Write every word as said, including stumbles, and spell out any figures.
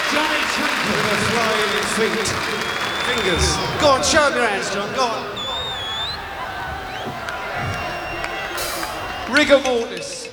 Johnny Twinkle. With a flying feet. Fingers. Go on, show them your hands, John. Go on. Rigor mortis.